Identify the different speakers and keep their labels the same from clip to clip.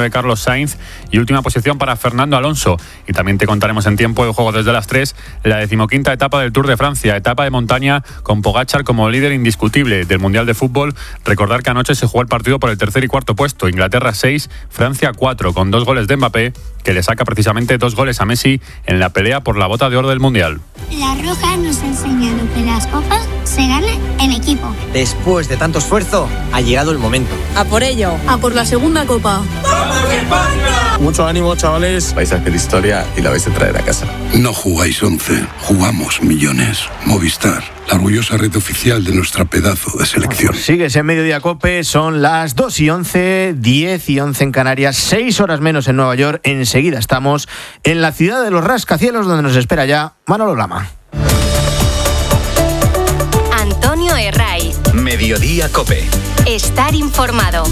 Speaker 1: de Carlos Sainz y última posición para Fernando Alonso. Y también te contaremos en tiempo de juego desde las 3 la 15ª etapa del Tour de Francia, etapa de montaña con Pogačar como líder indiscutible del Mundial de Fútbol. Recordar que anoche se jugó el partido por el tercer y cuarto puesto. Inglaterra 6, Francia 4, con 2 goles de Mbappé, que le saca precisamente 2 goles a Messi en la pelea por la bota de oro del Mundial.
Speaker 2: La Roja nos ha enseñado que las copas se ganan en equipo.
Speaker 3: Después de tanto esfuerzo, ha llegado el momento.
Speaker 4: A por ello, a por la segunda copa.
Speaker 5: ¡Vamos España!
Speaker 6: Mucho ánimo, chavales.
Speaker 7: Vais a hacer historia y la vais a traer a casa.
Speaker 8: No jugáis 11, jugamos millones. Movistar, la orgullosa red oficial de nuestra pedazo de selección.
Speaker 9: Sigues en Mediodía Cope, son las 2:11, 10:11 en Canarias, 6 horas menos en Nueva York. Enseguida estamos en la ciudad de los rascacielos, donde nos espera ya Manolo Lama.
Speaker 10: Antonio Herraiz.
Speaker 11: Mediodía Cope.
Speaker 10: Estar informado.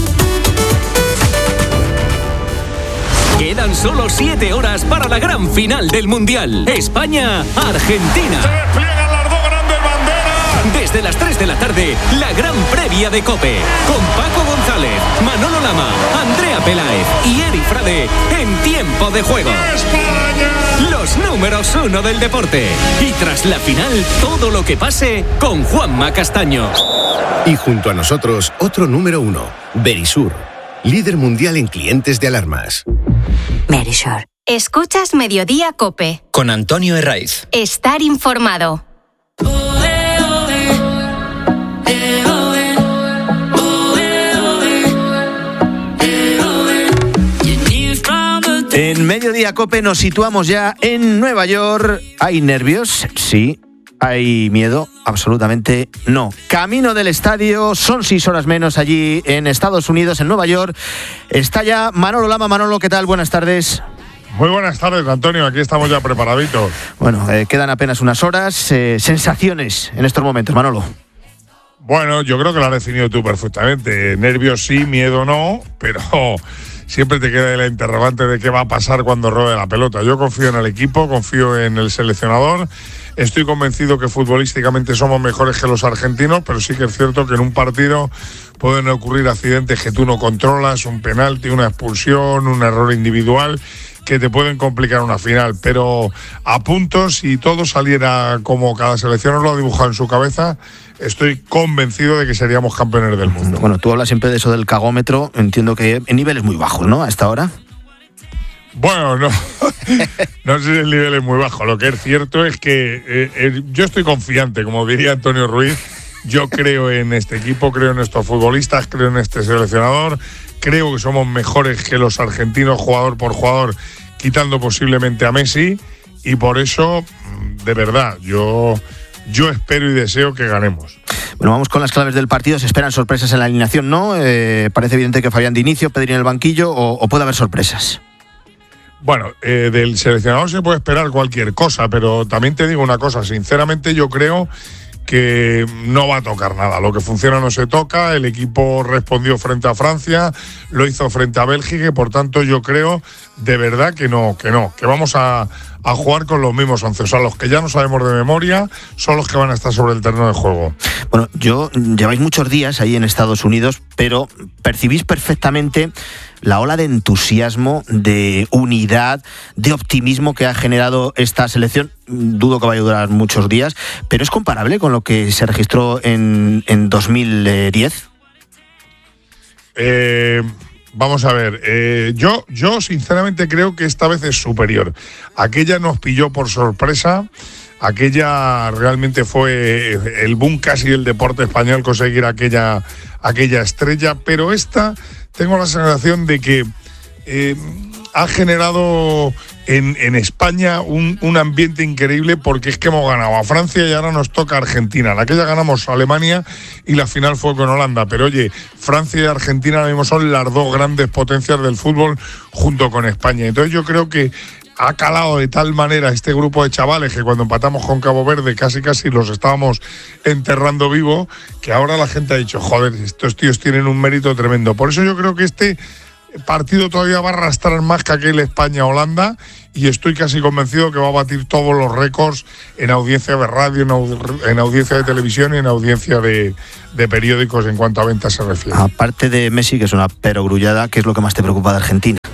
Speaker 11: Quedan solo 7 horas para la gran final del Mundial. España-Argentina.
Speaker 12: Se despliegan las dos grandes banderas.
Speaker 11: Desde las 3 de la tarde, la gran previa de COPE. Con Paco González, Manolo Lama, Andrea Peláez y Eri Frade en tiempo de juego.
Speaker 12: ¡España!
Speaker 11: Los números 1 del deporte. Y tras la final, todo lo que pase con Juanma Castaño.
Speaker 13: Y junto a nosotros, otro número 1, Verisur. Líder mundial en clientes de alarmas.
Speaker 10: Verisur. Escuchas Mediodía Cope.
Speaker 11: Con Antonio Herraiz.
Speaker 10: Estar informado.
Speaker 9: En Mediodía Cope nos situamos ya en Nueva York. ¿Hay nervios? Sí. ¿Hay miedo? Absolutamente no. Camino del estadio, son 6 horas menos allí en Estados Unidos, en Nueva York. Está ya Manolo Lama. Manolo, ¿qué tal? Buenas tardes.
Speaker 12: Muy buenas tardes, Antonio. Aquí estamos ya preparaditos.
Speaker 9: Bueno, quedan apenas unas horas. Sensaciones en estos momentos, Manolo.
Speaker 12: Bueno, yo creo que lo has definido tú perfectamente. Nervios sí, miedo no, pero siempre te queda el interrogante de qué va a pasar cuando ruede la pelota. Yo confío en el equipo, confío en el seleccionador. Estoy convencido que futbolísticamente somos mejores que los argentinos, pero sí que es cierto que en un partido pueden ocurrir accidentes que tú no controlas, un penalti, una expulsión, un error individual, que te pueden complicar una final. Pero a puntos, si todo saliera como cada seleccionador lo ha dibujado en su cabeza, estoy convencido de que seríamos campeones del mundo.
Speaker 9: Bueno, tú hablas siempre de eso del cagómetro. Entiendo que en niveles muy bajos, ¿no? A esta hora.
Speaker 12: Bueno, no sé si el nivel es muy bajo. Lo que es cierto es que yo estoy confiante, como diría Antonio Ruiz. Yo creo en este equipo, creo en estos futbolistas, creo en este seleccionador. Creo que somos mejores que los argentinos jugador por jugador, quitando posiblemente a Messi. Y por eso, de verdad, yo espero y deseo que ganemos.
Speaker 9: Bueno, vamos con las claves del partido. Se esperan sorpresas en la alineación, ¿no? Parece evidente que Fabián de inicio, Pedri en el banquillo, o puede haber sorpresas.
Speaker 12: Bueno, del seleccionador se puede esperar cualquier cosa, pero también te digo una cosa, sinceramente yo creo que no va a tocar nada. Lo que funciona no se toca, el equipo respondió frente a Francia, lo hizo frente a Bélgica y por tanto yo creo de verdad que vamos a jugar con los mismos 11. O sea, los que ya no sabemos de memoria son los que van a estar sobre el terreno de juego.
Speaker 9: Bueno, lleváis muchos días ahí en Estados Unidos, pero percibís perfectamente la ola de entusiasmo, de unidad, de optimismo que ha generado esta selección. Dudo que vaya a durar muchos días, pero ¿es comparable con lo que se registró en 2010?
Speaker 12: Vamos a ver, yo sinceramente creo que esta vez es superior. Aquella nos pilló por sorpresa, aquella realmente fue el boom casi del deporte español conseguir aquella estrella, pero esta tengo la sensación de que ha generado en España un ambiente increíble, porque es que hemos ganado a Francia y ahora nos toca a Argentina. En aquella ganamos a Alemania y la final fue con Holanda, pero oye, Francia y Argentina ahora mismo son las dos grandes potencias del fútbol junto con España. Entonces yo creo que ha calado de tal manera este grupo de chavales que cuando empatamos con Cabo Verde casi los estábamos enterrando vivo, que ahora la gente ha dicho, joder, estos tíos tienen un mérito tremendo. Por eso yo creo que este partido todavía va a arrastrar más que aquel España-Holanda, y estoy casi convencido que va a batir todos los récords en audiencia de radio, en audiencia de televisión y en audiencia de periódicos en cuanto a ventas se refiere.
Speaker 9: Aparte de Messi, que es una perogrullada, ¿qué es lo que más te preocupa de Argentina?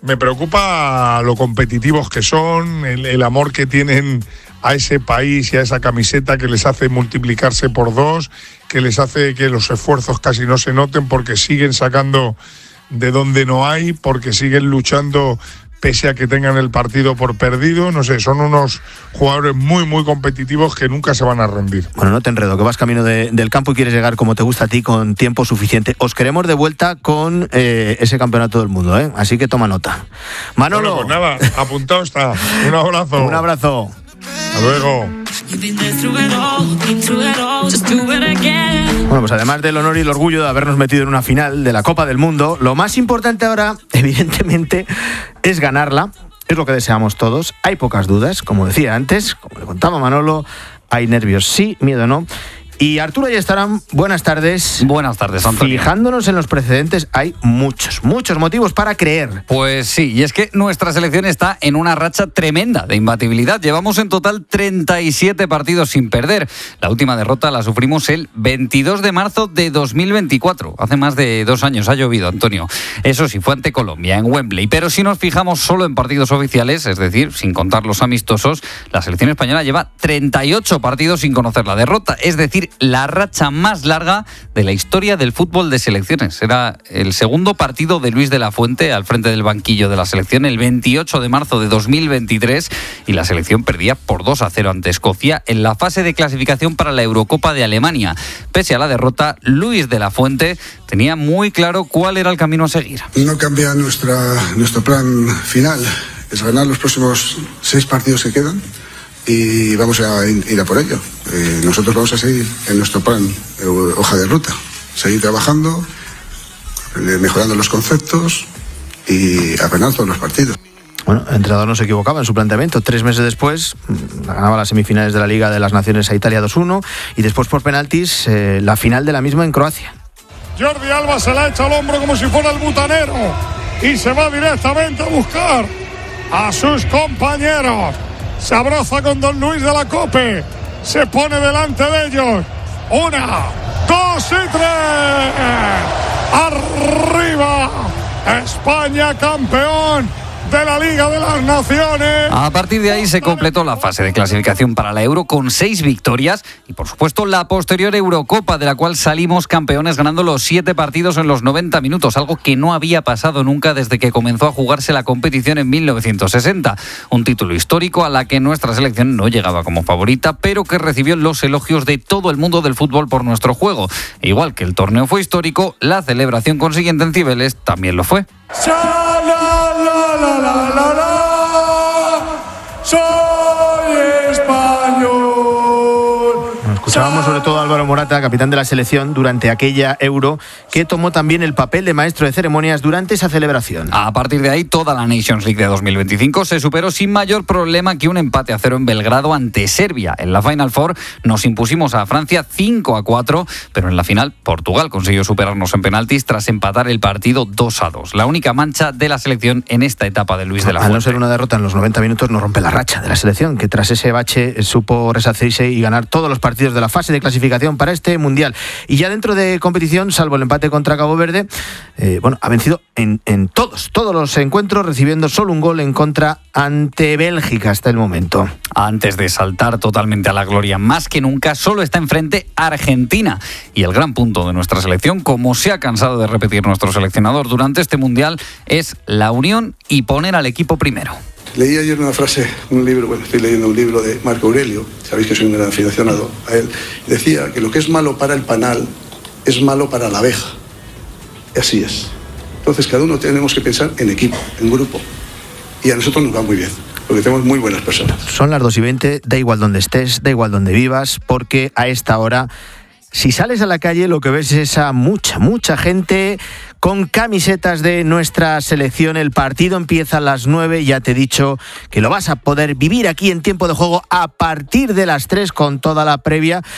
Speaker 12: Me preocupa lo competitivos que son, el amor que tienen a ese país y a esa camiseta, que les hace multiplicarse por 2, que les hace que los esfuerzos casi no se noten porque siguen sacando de donde no hay, porque siguen luchando pese a que tengan el partido por perdido. No sé, son unos jugadores muy, muy competitivos que nunca se van a rendir.
Speaker 9: Bueno, no te enredo, que vas camino del campo y quieres llegar como te gusta a ti con tiempo suficiente. Os queremos de vuelta con ese campeonato del mundo, ¿eh? Así que toma nota. Manolo.
Speaker 12: Bueno, pues nada, apuntado está. Un abrazo.
Speaker 9: Un abrazo.
Speaker 12: Hasta luego.
Speaker 9: Bueno, pues además del honor y el orgullo de habernos metido en una final de la Copa del Mundo, lo más importante ahora, evidentemente, es ganarla. Es lo que deseamos todos. Hay pocas dudas, como decía antes, como le contaba Manolo, hay nervios sí, miedo no. Y Arturo Ayestarán, buenas tardes.
Speaker 6: Buenas tardes, Antonio.
Speaker 9: Fijándonos en los precedentes, hay muchos motivos para creer.
Speaker 6: Pues sí, y es que nuestra selección está en una racha tremenda de imbatibilidad. Llevamos en total 37 partidos sin perder. La última derrota la sufrimos el 22 de marzo de 2024. Hace más de 2 años, ha llovido, Antonio. Eso sí, fue ante Colombia, en Wembley. Pero si nos fijamos solo en partidos oficiales, es decir, sin contar los amistosos, la selección española lleva 38 partidos sin conocer la derrota. Es decir, la racha más larga de la historia del fútbol de selecciones. Era el segundo partido de Luis de la Fuente al frente del banquillo de la selección el 28 de marzo de 2023 y la selección perdía por 2-0 ante Escocia en la fase de clasificación para la Eurocopa de Alemania. Pese a la derrota, Luis de la Fuente tenía muy claro cuál era el camino a seguir.
Speaker 8: No cambia nuestro plan final, es ganar los próximos 6 partidos que quedan. Y vamos a ir a por ello. Nosotros vamos a seguir en nuestro plan, hoja de ruta. Seguir trabajando, mejorando los conceptos y a ganar todos los partidos.
Speaker 9: Bueno, el entrenador no se equivocaba en su planteamiento. 3 meses después, ganaba las semifinales de la Liga de las Naciones a Italia 2-1 y después por penaltis la final de la misma en Croacia.
Speaker 12: Jordi Alba se la echa al hombro como si fuera el butanero y se va directamente a buscar a sus compañeros. Se abraza con don Luis de la Cope. Se pone delante de ellos. 1, 2 y 3. Arriba. España campeón de la Liga de las Naciones.
Speaker 6: A partir de ahí se completó la fase de clasificación para la Euro con 6 victorias y por supuesto la posterior Eurocopa, de la cual salimos campeones ganando los 7 partidos en los 90 minutos, algo que no había pasado nunca desde que comenzó a jugarse la competición en 1960. Un título histórico a la que nuestra selección no llegaba como favorita, pero que recibió los elogios de todo el mundo del fútbol por nuestro juego. E igual que el torneo fue histórico, la celebración consiguiente en Cibeles también lo fue.
Speaker 12: Soy español.
Speaker 9: Escuchábamos sobre todo a Álvaro Morata, capitán de la selección, durante aquella Euro, que tomó también el papel de maestro de ceremonias durante esa celebración.
Speaker 6: A partir de ahí, toda la Nations League de 2025 se superó sin mayor problema que un empate a 0 en Belgrado ante Serbia. En la Final Four nos impusimos a Francia 5-4, pero en la final Portugal consiguió superarnos en penaltis tras empatar el partido 2-2. La única mancha de la selección en esta etapa de Luis de la Fuente.
Speaker 9: Al no ser una derrota en los 90 minutos, no rompe la racha de la selección, que tras ese bache supo resarcirse y ganar todos los partidos de la fase de clasificación para este Mundial. Y ya dentro de competición, salvo el empate contra Cabo Verde, ha vencido en todos los encuentros, recibiendo solo un gol en contra ante Bélgica hasta el momento.
Speaker 6: Antes de saltar totalmente a la gloria, más que nunca, solo está enfrente Argentina. Y el gran punto de nuestra selección, como se ha cansado de repetir nuestro seleccionador durante este Mundial, es la unión y poner al equipo primero.
Speaker 8: Leí ayer una frase, estoy leyendo un libro de Marco Aurelio, sabéis que soy un gran aficionado a él, decía que lo que es malo para el panal es malo para la abeja. Y así es. Entonces cada uno tenemos que pensar en equipo, en grupo. Y a nosotros nos va muy bien, porque tenemos muy buenas personas.
Speaker 9: Son las 2:20, da igual donde estés, da igual donde vivas, porque a esta hora, si sales a la calle, lo que ves es a mucha gente con camisetas de nuestra selección. El partido empieza a las 9, ya te he dicho que lo vas a poder vivir aquí en tiempo de juego a partir de las 3 con toda la previa.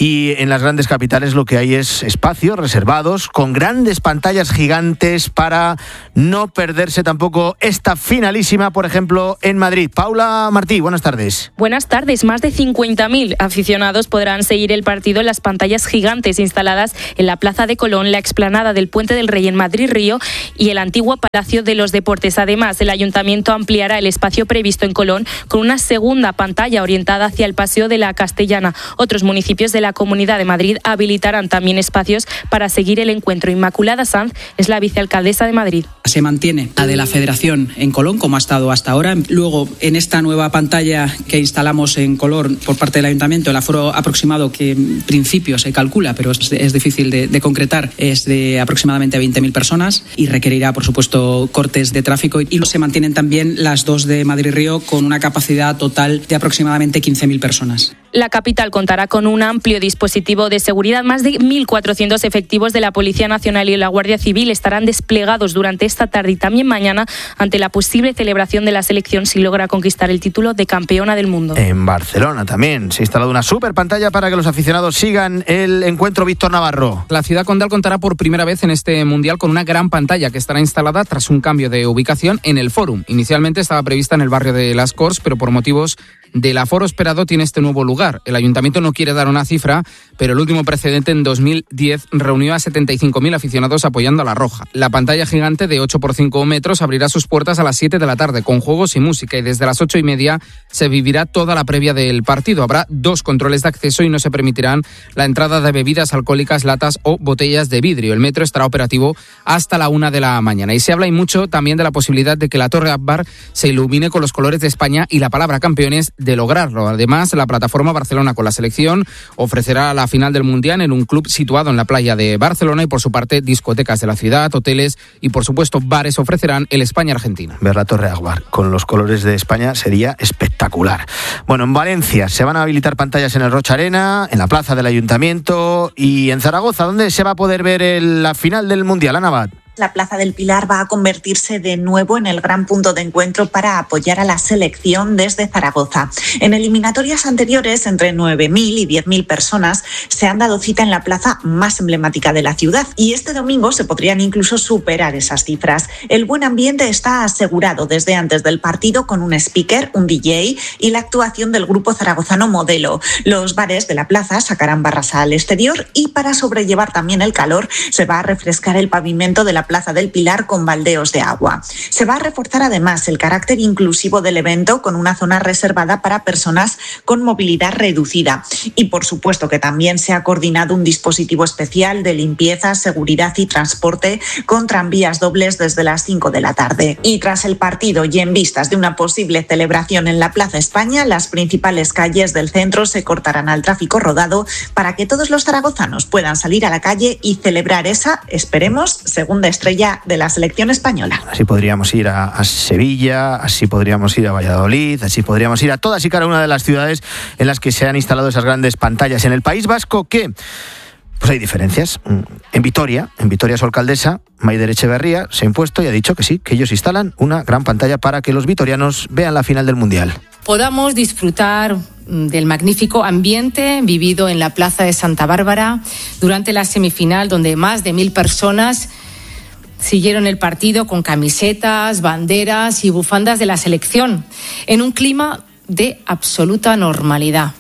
Speaker 9: y en las grandes capitales lo que hay es espacios reservados con grandes pantallas gigantes para no perderse tampoco esta finalísima, por ejemplo, en Madrid. Paula Martí, buenas tardes.
Speaker 14: Buenas tardes. Más de 50.000 aficionados podrán seguir el partido en las pantallas gigantes instaladas en la Plaza de Colón, la explanada del Puente del Rey en Madrid-Río y el antiguo Palacio de los Deportes. Además, el Ayuntamiento ampliará el espacio previsto en Colón con una segunda pantalla orientada hacia el Paseo de la Castellana. Otros municipios de la Comunidad de Madrid habilitarán también espacios para seguir el encuentro. Inmaculada Sanz es la vicealcaldesa de Madrid.
Speaker 15: Se mantiene la de la Federación en Colón, como ha estado hasta ahora. Luego, en esta nueva pantalla que instalamos en Colón por parte del Ayuntamiento, el aforo aproximado que en principio se calcula, pero es difícil de concretar, es de aproximadamente 20.000 personas y requerirá, por supuesto, cortes de tráfico. Y se mantienen también las dos de Madrid-Río con una capacidad total de aproximadamente 15.000 personas.
Speaker 14: La capital contará con un amplio dispositivo de seguridad. Más de 1.400 efectivos de la Policía Nacional y la Guardia Civil estarán desplegados durante esta tarde y también mañana ante la posible celebración de la selección si logra conquistar el título de campeona del mundo.
Speaker 9: En Barcelona también se ha instalado una super pantalla para que los aficionados sigan el encuentro. Víctor Navarro.
Speaker 16: La ciudad condal contará por primera vez en este mundial con una gran pantalla que estará instalada tras un cambio de ubicación en el Fórum. Inicialmente estaba prevista en el barrio de Las Corts, pero por motivos del aforo esperado tiene este nuevo lugar. El Ayuntamiento no quiere dar una cifra, pero el último precedente en 2010 reunió a 75.000 aficionados apoyando a la Roja. La pantalla gigante de 8 por 5 metros abrirá sus puertas a las 7 de la tarde con juegos y música y desde las 8:30 se vivirá toda la previa del partido. Habrá 2 controles de acceso y no se permitirán la entrada de bebidas alcohólicas, latas o botellas de vidrio. El metro estará operativo hasta la 1 de la mañana. Y se habla y mucho también de la posibilidad de que la Torre Akbar se ilumine con los colores de España y la palabra campeones de lograrlo. Además, la plataforma Barcelona con la selección ofrecerá la final del Mundial en un club situado en la playa de Barcelona y por su parte discotecas de la ciudad, hoteles y por supuesto bares ofrecerán el España-Argentina.
Speaker 9: Ver la Torre Akbar con los colores de España sería espectacular. Bueno, en Valencia se van a habilitar pantallas en el Rocha Arena, en la plaza del Ayuntamiento y en Zaragoza, donde se va a poder ver la final del Mundial. Ana Abad.
Speaker 17: La Plaza del Pilar va a convertirse de nuevo en el gran punto de encuentro para apoyar a la selección desde Zaragoza. En eliminatorias anteriores, entre 9.000 y 10.000 personas se han dado cita en la plaza más emblemática de la ciudad y este domingo se podrían incluso superar esas cifras. El buen ambiente está asegurado desde antes del partido con un speaker, un DJ y la actuación del grupo zaragozano Modelo. Los bares de la plaza sacarán barras al exterior y para sobrellevar también el calor se va a refrescar el pavimento de la Plaza del Pilar con baldeos de agua. Se va a reforzar además el carácter inclusivo del evento con una zona reservada para personas con movilidad reducida. Y por supuesto que también se ha coordinado un dispositivo especial de limpieza, seguridad y transporte con tranvías dobles desde las 5 de la tarde. Y tras el partido y en vistas de una posible celebración en la Plaza España, las principales calles del centro se cortarán al tráfico rodado para que todos los zaragozanos puedan salir a la calle y celebrar esa, esperemos, segunda estrella de la selección española.
Speaker 9: Así podríamos ir a Sevilla, así podríamos ir a Valladolid, así podríamos ir a todas y cada una de las ciudades en las que se han instalado esas grandes pantallas. En el País Vasco, ¿qué? Pues hay diferencias. En Vitoria su alcaldesa, Maider Echeverría, se ha impuesto y ha dicho que sí, que ellos instalan una gran pantalla para que los vitorianos vean la final del Mundial.
Speaker 18: Podamos disfrutar del magnífico ambiente vivido en la Plaza de Santa Bárbara durante la semifinal, donde más de 1.000 personas siguieron el partido con camisetas, banderas y bufandas de la selección, en un clima de absoluta normalidad.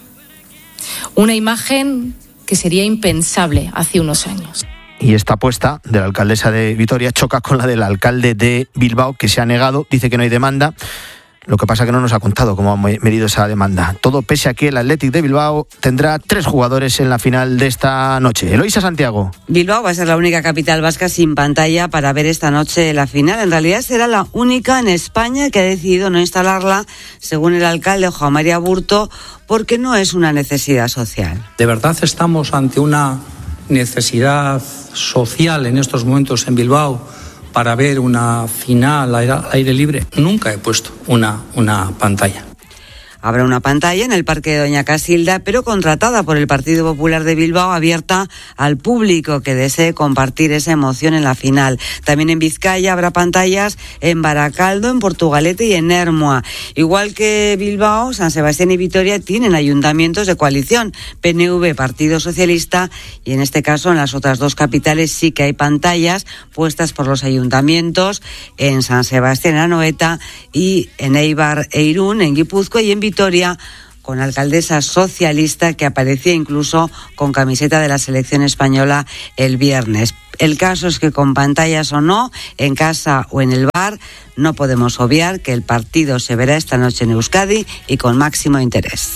Speaker 18: Una imagen que sería impensable hace unos años.
Speaker 9: Y esta apuesta de la alcaldesa de Vitoria choca con la del alcalde de Bilbao, que se ha negado, dice que no hay demanda. Lo que pasa que no nos ha contado cómo ha medido esa demanda. Todo pese a que el Athletic de Bilbao tendrá 3 jugadores en la final de esta noche. Eloísa Santiago.
Speaker 19: Bilbao va a ser la única capital vasca sin pantalla para ver esta noche la final. En realidad será la única en España que ha decidido no instalarla, según el alcalde Juan María Burto, porque no es una necesidad social.
Speaker 20: ¿De verdad estamos ante una necesidad social en estos momentos en Bilbao para ver una final al aire libre? Nunca he puesto una pantalla.
Speaker 19: Habrá una pantalla en el Parque de Doña Casilda, pero contratada por el Partido Popular de Bilbao, abierta al público que desee compartir esa emoción en la final. También en Vizcaya habrá pantallas en Baracaldo, en Portugalete y en Ermua. Igual que Bilbao, San Sebastián y Vitoria tienen ayuntamientos de coalición, PNV, Partido Socialista, y en este caso en las otras dos capitales sí que hay pantallas puestas por los ayuntamientos, en San Sebastián, en Anoeta, y en Eibar e Irún, en Guipúzcoa, y en Vitoria, con alcaldesa socialista que aparecía incluso con camiseta de la selección española el viernes. El caso es que con pantallas o no, en casa o en el bar, no podemos obviar que el partido se verá esta noche en Euskadi y con máximo interés.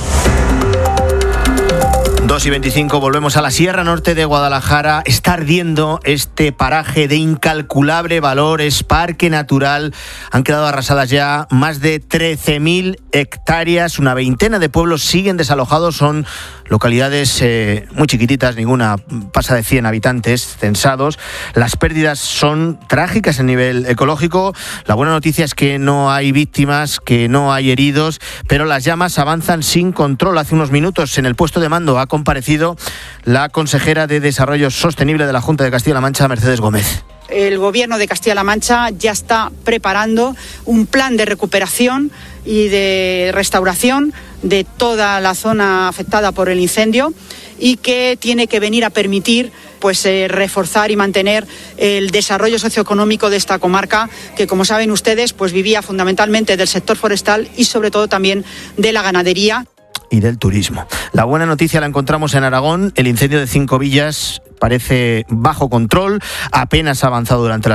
Speaker 9: 2:25, volvemos a la Sierra Norte de Guadalajara. Está ardiendo este paraje de incalculable valor, es parque natural. Han quedado arrasadas ya más de 13.000 hectáreas. Una veintena de pueblos siguen desalojados. Son localidades muy chiquititas, ninguna pasa de 100 habitantes censados. Las pérdidas son trágicas a nivel ecológico. La buena noticia es que no hay víctimas, que no hay heridos, pero las llamas avanzan sin control. Hace unos minutos en el puesto de mando ha comparecido la consejera de Desarrollo Sostenible de la Junta de Castilla-La Mancha, Mercedes Gómez.
Speaker 21: El Gobierno de Castilla-La Mancha ya está preparando un plan de recuperación y de restauración de toda la zona afectada por el incendio y que tiene que venir a permitir reforzar y mantener el desarrollo socioeconómico de esta comarca, que como saben ustedes vivía fundamentalmente del sector forestal y sobre todo también de la ganadería
Speaker 9: y del turismo. La buena noticia la encontramos en Aragón. El incendio de 5 villas parece bajo control, apenas ha avanzado durante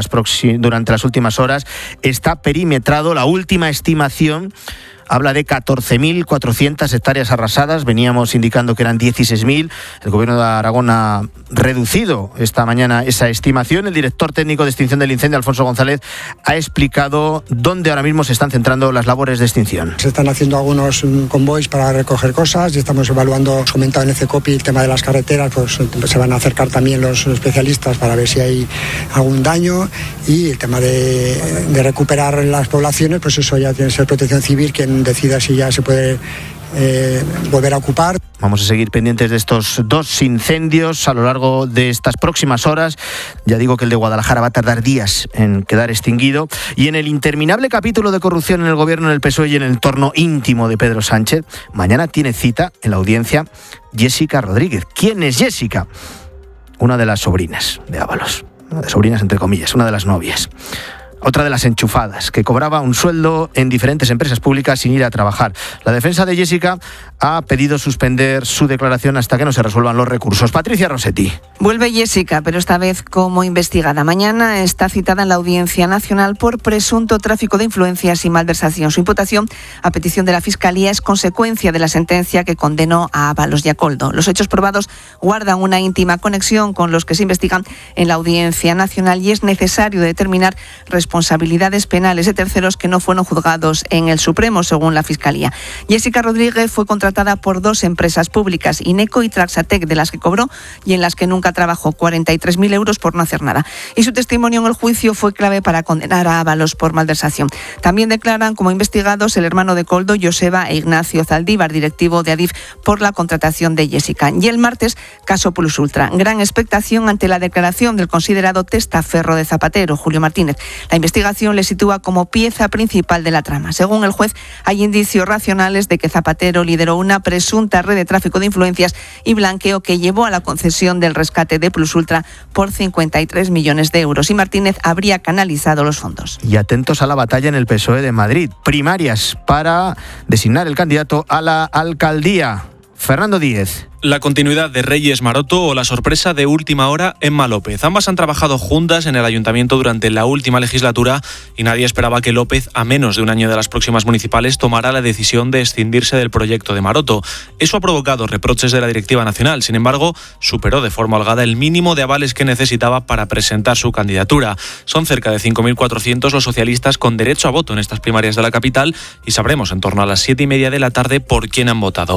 Speaker 9: las últimas horas. Está perimetrado. La última estimación habla de 14.400 hectáreas arrasadas. Veníamos indicando que eran 16.000. El Gobierno de Aragón ha reducido esta mañana esa estimación. El director técnico de extinción del incendio, Alfonso González, ha explicado dónde ahora mismo se están centrando las labores de extinción.
Speaker 22: Se están haciendo algunos convoys para recoger cosas y estamos evaluando, comentado en el CECOPI, el tema de las carreteras. Se van a acercar también los especialistas para ver si hay algún daño, y el tema de recuperar las poblaciones, eso ya tiene que ser Protección Civil quien decida si ya se puede volver a ocupar.
Speaker 9: Vamos a seguir pendientes de estos dos incendios a lo largo de estas próximas horas. Ya digo que el de Guadalajara va a tardar días en quedar extinguido. Y en el interminable capítulo de corrupción en el gobierno, en el PSOE y en el entorno íntimo de Pedro Sánchez, mañana tiene cita en la audiencia Jessica Rodríguez. ¿Quién es Jessica? Una de las sobrinas de Ábalos. Una de sobrinas entre comillas, una de las novias. Otra de las enchufadas, que cobraba un sueldo en diferentes empresas públicas sin ir a trabajar. La defensa de Jessica ha pedido suspender su declaración hasta que no se resuelvan los recursos. Patricia Rossetti.
Speaker 23: Vuelve Jessica, pero esta vez como investigada. Mañana está citada en la Audiencia Nacional por presunto tráfico de influencias y malversación. Su imputación, a petición de la Fiscalía, es consecuencia de la sentencia que condenó a Ábalos y a Koldo. Los hechos probados guardan una íntima conexión con los que se investigan en la Audiencia Nacional y es necesario determinar responsabilidades penales de terceros que no fueron juzgados en el Supremo, según la Fiscalía. Jessica Rodríguez fue contratada por dos empresas públicas, Ineco y Traxatec, de las que cobró y en las que nunca trabajó, 43.000 euros por no hacer nada. Y su testimonio en el juicio fue clave para condenar a Ábalos por malversación. También declaran como investigados el hermano de Koldo, Joseba, e Ignacio Zaldívar, directivo de Adif, por la contratación de Jessica. Y el martes, caso Plus Ultra. Gran expectación ante la declaración del considerado testaferro de Zapatero, Julio Martínez. La investigación le sitúa como pieza principal de la trama. Según el juez, hay indicios racionales de que Zapatero lideró una presunta red de tráfico de influencias y blanqueo que llevó a la concesión del rescate de Plus Ultra por 53 millones de euros. Y Martínez habría canalizado los fondos.
Speaker 9: Y atentos a la batalla en el PSOE de Madrid. Primarias para designar el candidato a la alcaldía. Fernando Díez.
Speaker 24: La continuidad de Reyes Maroto o la sorpresa de última hora Emma López. Ambas han trabajado juntas en el ayuntamiento durante la última legislatura y nadie esperaba que López, a menos de un año de las próximas municipales, tomara la decisión de escindirse del proyecto de Maroto. Eso ha provocado reproches de la directiva nacional. Sin embargo, superó de forma holgada el mínimo de avales que necesitaba para presentar su candidatura. Son cerca de 5.400 los socialistas con derecho a voto en estas primarias de la capital y sabremos en torno a las 7:30 de la tarde por quién han votado.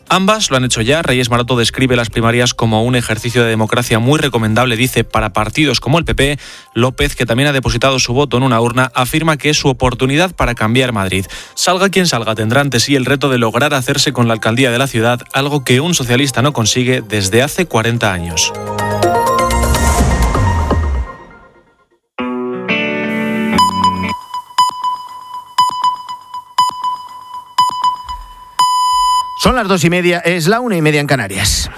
Speaker 24: Ambas lo han hecho ya. Reyes Maroto describe las primarias como un ejercicio de democracia muy recomendable, dice, para partidos como el PP. López, que también ha depositado su voto en una urna, afirma que es su oportunidad para cambiar Madrid. Salga quien salga, tendrá ante sí el reto de lograr hacerse con la alcaldía de la ciudad, algo que un socialista no consigue desde hace 40 años.
Speaker 9: Son las 2:30, es la 1:30 en Canarias.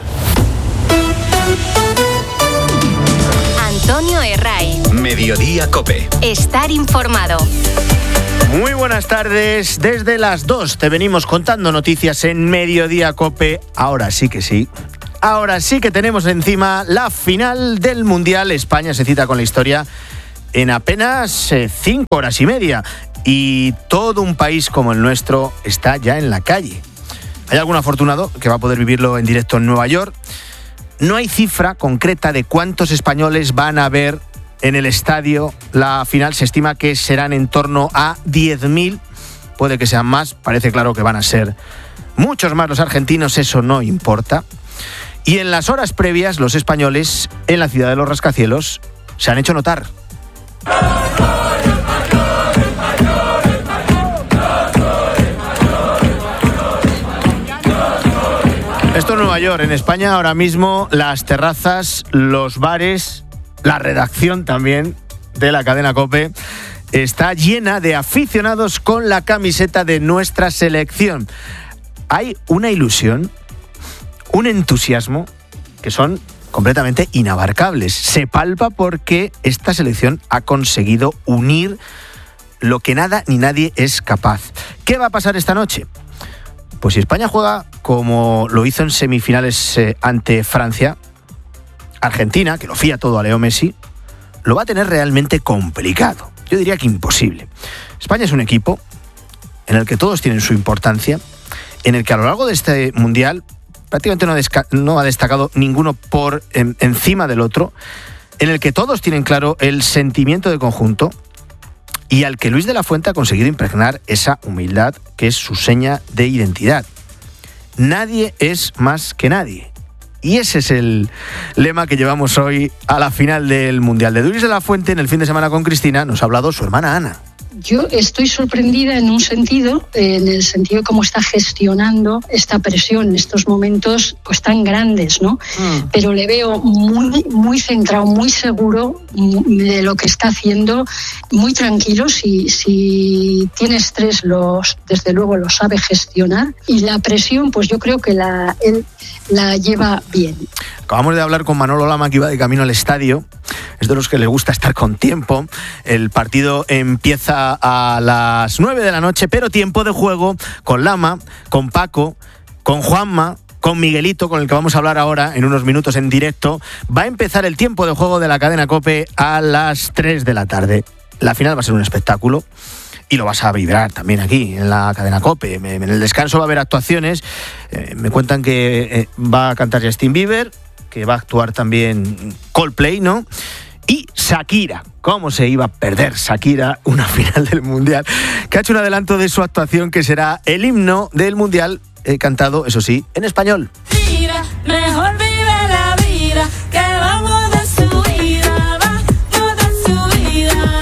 Speaker 10: Antonio Herraiz.
Speaker 13: Mediodía COPE.
Speaker 10: Estar informado.
Speaker 9: Muy buenas tardes. Desde las 2 te venimos contando noticias en Mediodía COPE. Ahora sí que sí. Ahora sí que tenemos encima la final del Mundial. España se cita con la historia en apenas 5 horas y media. Y todo un país como el nuestro está ya en la calle. Hay algún afortunado que va a poder vivirlo en directo en Nueva York. No hay cifra concreta de cuántos españoles van a ver en el estadio la final. Se estima que serán en torno a 10.000. Puede que sean más. Parece claro que van a ser muchos más los argentinos. Eso no importa. Y en las horas previas, los españoles en la ciudad de los rascacielos se han hecho notar. Esto es Nueva York. En España ahora mismo las terrazas, los bares, la redacción también de la cadena COPE está llena de aficionados con la camiseta de nuestra selección. Hay una ilusión, un entusiasmo que son completamente inabarcables. Se palpa porque esta selección ha conseguido unir lo que nada ni nadie es capaz. ¿Qué va a pasar esta noche? Pues si España juega como lo hizo en semifinales ante Francia, Argentina, que lo fía todo a Leo Messi, lo va a tener realmente complicado. Yo diría que imposible. España es un equipo en el que todos tienen su importancia, en el que a lo largo de este Mundial prácticamente no ha destacado ninguno por encima del otro, en el que todos tienen claro el sentimiento de conjunto, y al que Luis de la Fuente ha conseguido impregnar esa humildad que es su seña de identidad. Nadie es más que nadie. Y ese es el lema que llevamos hoy a la final del Mundial. De Luis de la Fuente, en el fin de semana con Cristina, nos ha hablado su hermana Ana.
Speaker 1: Yo estoy sorprendida en un sentido, en el sentido de cómo está gestionando esta presión en estos momentos pues tan grandes, ¿no? Pero le veo muy centrado, muy seguro de lo que está haciendo, muy tranquilo. Si tiene estrés, desde luego lo sabe gestionar, y la presión, pues yo creo que él la lleva bien.
Speaker 9: Acabamos de hablar con Manolo Lama, que iba de camino al estadio. Es de los que le gusta estar con tiempo. El partido empieza a las 9 de la noche, pero tiempo de juego con Lama, con Paco, con Juanma, con Miguelito, con el que vamos a hablar ahora en unos minutos en directo. Va a empezar el tiempo de juego de la cadena COPE a las 3 de la tarde. La final va a ser un espectáculo. Y lo vas a vibrar también aquí, en la cadena COPE. En el descanso va a haber actuaciones. Me cuentan que va a cantar Justin Bieber, que va a actuar también Coldplay, ¿no? Y Shakira. ¿Cómo se iba a perder Shakira una final del Mundial? Que ha hecho un adelanto de su actuación, que será el himno del Mundial, cantado, eso sí, en español.
Speaker 2: Mira, mejor vive la vida, que vamos de subida, vamos de subida.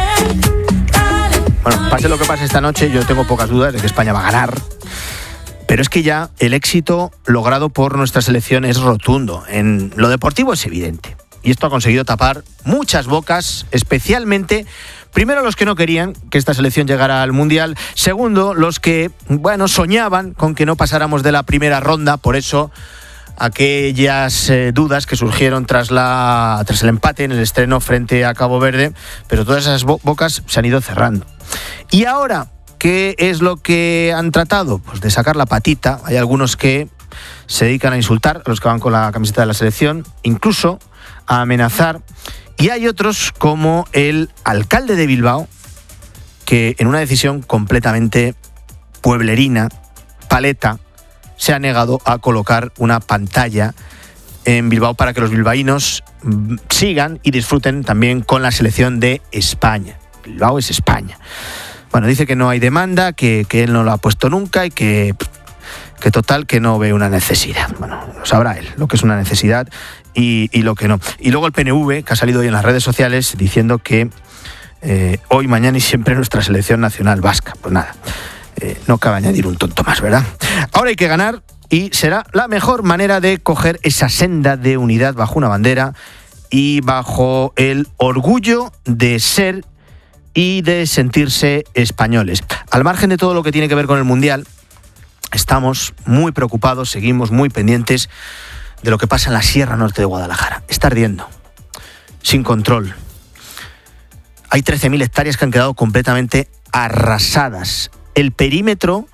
Speaker 9: Bueno, pase lo que pase esta noche, yo tengo pocas dudas de que España va a ganar. Pero es que ya el éxito logrado por nuestra selección es rotundo. En lo deportivo es evidente. Y esto ha conseguido tapar muchas bocas, especialmente, primero, los que no querían que esta selección llegara al Mundial. Segundo, los que, soñaban con que no pasáramos de la primera ronda. Por eso, aquellas dudas que surgieron tras el empate en el estreno frente a Cabo Verde. Pero todas esas bocas se han ido cerrando. Y ahora, ¿qué es lo que han tratado? Pues de sacar la patita. Hay algunos que se dedican a insultar a los que van con la camiseta de la selección, incluso a amenazar. Y hay otros, como el alcalde de Bilbao, que en una decisión completamente pueblerina, paleta, se ha negado a colocar una pantalla en Bilbao para que los bilbaínos sigan y disfruten también con la selección de España. Bilbao es España. Bueno, dice que no hay demanda, que él no lo ha puesto nunca y que que total que no ve una necesidad. Bueno, lo sabrá él, lo que es una necesidad y lo que no. Y luego el PNV, que ha salido hoy en las redes sociales diciendo que hoy, mañana y siempre nuestra selección nacional vasca. Pues nada, no cabe añadir un tonto más, ¿verdad? Ahora hay que ganar y será la mejor manera de coger esa senda de unidad bajo una bandera y bajo el orgullo de ser y de sentirse españoles. Al margen de todo lo que tiene que ver con el Mundial, estamos muy preocupados, seguimos muy pendientes de lo que pasa en la Sierra Norte de Guadalajara. Está ardiendo, sin control. Hay 13.000 hectáreas que han quedado completamente arrasadas. El perímetro,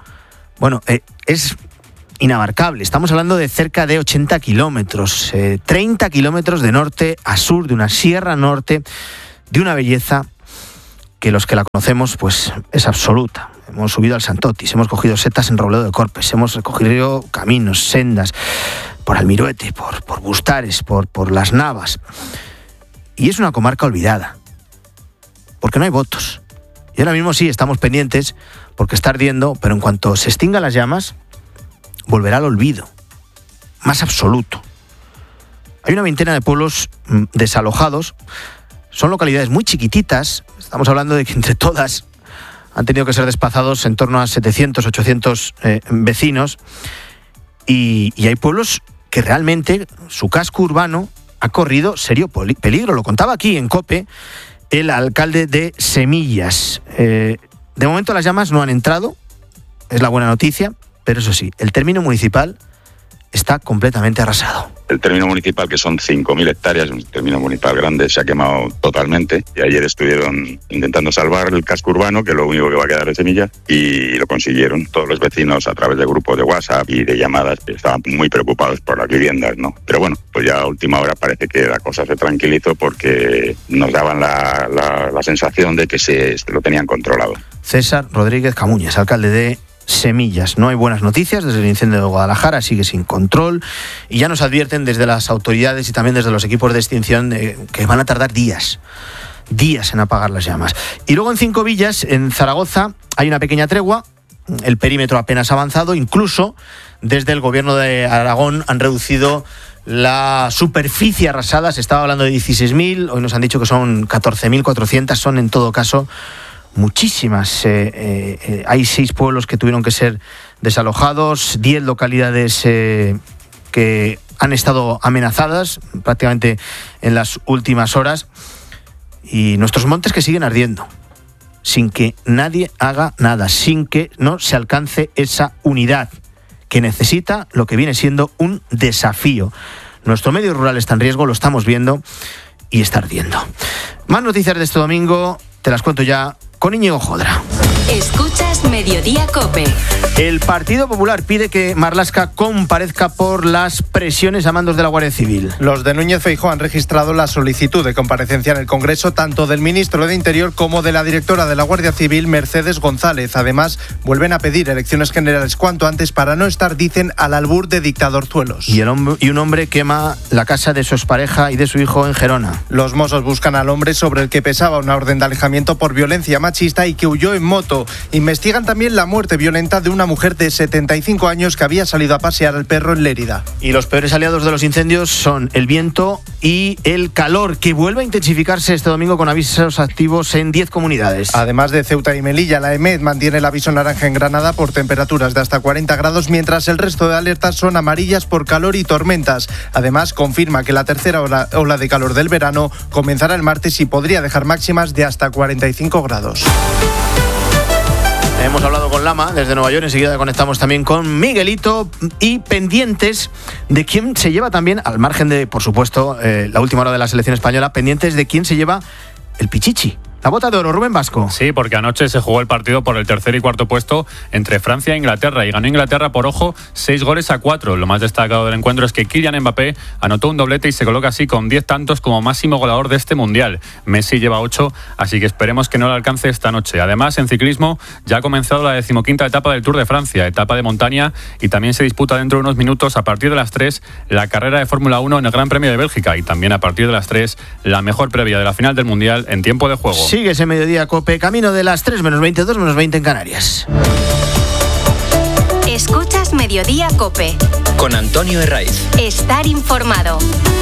Speaker 9: es inabarcable. Estamos hablando de cerca de 80 kilómetros, 30 kilómetros de norte a sur, de una Sierra Norte, de una belleza que los que la conocemos, pues es absoluta. Hemos subido al Santotis, hemos cogido setas en Robledo de Corpes, hemos recorrido caminos, sendas, por Almiruete, por Bustares, por Las Navas. Y es una comarca olvidada, porque no hay votos. Y ahora mismo sí, estamos pendientes, porque está ardiendo, pero en cuanto se extingan las llamas, volverá al olvido, más absoluto. Hay una veintena de pueblos desalojados. Son localidades muy chiquititas. Estamos hablando de que entre todas han tenido que ser desplazados en torno a 700, 800 vecinos. Y hay pueblos que realmente su casco urbano ha corrido serio peligro. Lo contaba aquí en COPE el alcalde de Semillas. De momento las llamas no han entrado, es la buena noticia, pero eso sí, el término municipal está completamente arrasado.
Speaker 3: El término municipal, que son 5.000 hectáreas, un término municipal grande, se ha quemado totalmente. Y ayer estuvieron intentando salvar el casco urbano, que es lo único que va a quedar de Semillas, y lo consiguieron. Todos los vecinos, a través de grupos de WhatsApp y de llamadas, estaban muy preocupados por las viviendas, ¿no? Pero bueno, pues ya a última hora parece que la cosa se tranquilizó, porque nos daban la sensación de que se lo tenían controlado.
Speaker 9: César Rodríguez Camuñas, alcalde de Semillas. No hay buenas noticias desde el incendio de Guadalajara, sigue sin control, y ya nos advierten desde las autoridades y también desde los equipos de extinción que van a tardar días en apagar las llamas. Y luego en Cinco Villas, en Zaragoza, hay una pequeña tregua, el perímetro apenas avanzado, incluso desde el gobierno de Aragón han reducido la superficie arrasada. Se estaba hablando de 16.000, hoy nos han dicho que son 14.400, son en todo caso muchísimas. Hay 6 pueblos que tuvieron que ser desalojados, 10 localidades que han estado amenazadas prácticamente en las últimas horas, y nuestros montes que siguen ardiendo sin que nadie haga nada, sin que no se alcance esa unidad que necesita lo que viene siendo un desafío. Nuestro medio rural está en riesgo, lo estamos viendo, y está ardiendo. Más noticias de este domingo te las cuento ya con Íñigo Jodra.
Speaker 10: Escuchas Mediodía COPE.
Speaker 9: El Partido Popular pide que Marlaska comparezca por las presiones a mandos de la Guardia Civil.
Speaker 4: Los de Núñez Feijóo han registrado la solicitud de comparecencia en el Congreso tanto del ministro de Interior como de la directora de la Guardia Civil, Mercedes González. Además, vuelven a pedir elecciones generales cuanto antes para no estar, dicen, al albur de dictadorzuelos.
Speaker 9: Y un hombre quema la casa de su expareja y de su hijo en Gerona.
Speaker 4: Los Mossos buscan al hombre sobre el que pesaba una orden de alejamiento por violencia machista y que huyó en moto. Investigan también la muerte violenta de una mujer de 75 años que había salido a pasear al perro en Lérida.
Speaker 9: Y los peores aliados de los incendios son el viento y el calor, que vuelve a intensificarse este domingo con avisos activos en 10 comunidades.
Speaker 4: Además de Ceuta y Melilla, la EMED mantiene el aviso naranja en Granada por temperaturas de hasta 40 grados, mientras el resto de alertas son amarillas por calor y tormentas. Además, confirma que la tercera ola de calor del verano comenzará el martes y podría dejar máximas de hasta 45 grados.
Speaker 9: Hemos hablado con Lama desde Nueva York, enseguida conectamos también con Miguelito, y pendientes de quién se lleva también, al margen de, por supuesto, la última hora de la selección española, pendientes de quién se lleva el Pichichi. La bota de oro, Rubén Vasco.
Speaker 5: Sí, porque anoche se jugó el partido por el tercer y cuarto puesto entre Francia e Inglaterra, y ganó Inglaterra por, ojo, 6-4. Lo más destacado del encuentro es que Kylian Mbappé anotó un doblete y se coloca así con 10 tantos como máximo goleador de este Mundial. Messi lleva 8, así que esperemos que no lo alcance esta noche. Además, en ciclismo ya ha comenzado la 15ª etapa del Tour de Francia, etapa de montaña, y también se disputa dentro de unos minutos, a partir de las 3, la carrera de Fórmula 1 en el Gran Premio de Bélgica, y también a partir de las 3, la mejor previa de la final del Mundial en tiempo de juego.
Speaker 9: Sigue ese Mediodía COPE, camino de las 3 menos 20, 2 menos 20 en Canarias.
Speaker 10: Escuchas Mediodía Mediodía COPE.
Speaker 6: Con Antonio Herraiz.
Speaker 10: Estar informado.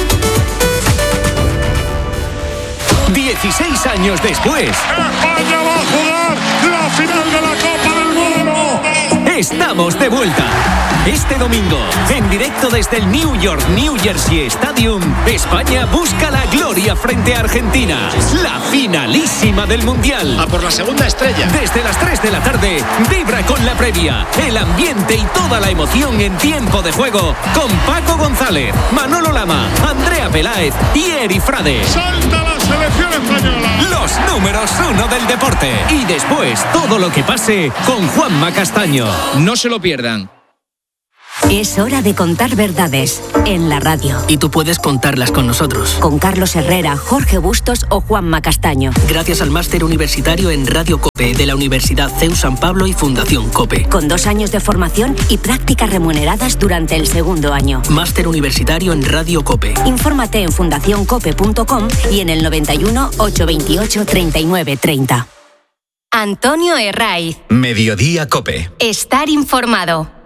Speaker 7: 16 años después,
Speaker 11: España va a jugar la final de la Copa del Mundo.
Speaker 7: Estamos de vuelta. Este domingo, en directo desde el New York New Jersey Stadium, España busca la gloria frente a Argentina. La finalísima del Mundial.
Speaker 12: A por la segunda estrella.
Speaker 7: Desde las 3 de la tarde, vibra con la previa, el ambiente y toda la emoción en tiempo de juego con Paco González, Manolo Lama, Andrea Peláez y Eri Frade.
Speaker 11: ¡Salta la selección española!
Speaker 7: Los números 1 del deporte. Y después, todo lo que pase con Juanma Castaño.
Speaker 12: No se lo pierdan.
Speaker 10: Es hora de contar verdades en la radio.
Speaker 25: Y tú puedes contarlas con nosotros.
Speaker 10: Con Carlos Herrera, Jorge Bustos o Juanma Castaño.
Speaker 25: Gracias al máster universitario en Radio COPE de la Universidad CEU San Pablo y Fundación COPE.
Speaker 10: Con 2 años de formación y prácticas remuneradas durante el segundo año.
Speaker 25: Máster universitario en Radio COPE.
Speaker 10: Infórmate en fundacioncope.com y en el 91 828 39 30. Antonio Herraiz.
Speaker 6: Mediodía COPE.
Speaker 10: Estar informado.